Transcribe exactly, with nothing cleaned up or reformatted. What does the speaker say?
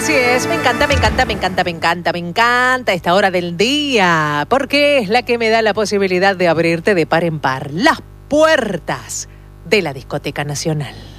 Así es, me encanta, me encanta, me encanta, me encanta, me encanta esta hora del día, porque es la que me da la posibilidad de abrirte de par en par las puertas de la Discoteca Nacional.